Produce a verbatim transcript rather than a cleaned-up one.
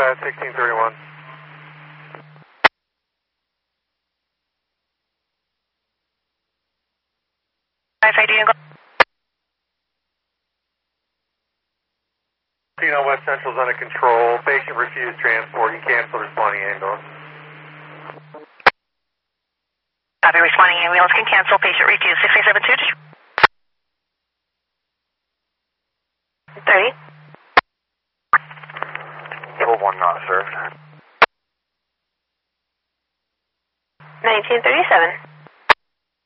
Pad sixteen thirty-one. F I D and go. Casino West Central's under control. Patient refused transport. You cancel responding ambulance. Copy, responding ambulance can cancel. Patient refused. six eight seven two. thirty. Table one not served. nineteen thirty-seven.